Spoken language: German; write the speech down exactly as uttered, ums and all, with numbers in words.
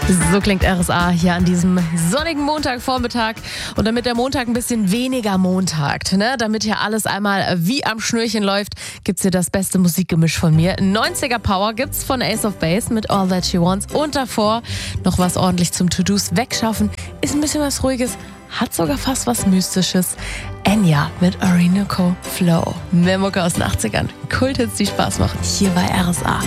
So klingt R S A hier an diesem sonnigen Montagvormittag. Und damit der Montag ein bisschen weniger montagt, ne? Damit hier alles einmal wie am Schnürchen läuft, gibt's hier das beste Musikgemisch von mir. neunziger Power gibt's von Ace of Base mit All That She Wants. Und davor noch was ordentlich zum To-Dos wegschaffen. Ist ein bisschen was Ruhiges, hat sogar fast was Mystisches. Enya mit Orinoco Flow. Mehr Mucke aus den achtzigern. Kulthits, die Spaß machen. Hier bei R S A.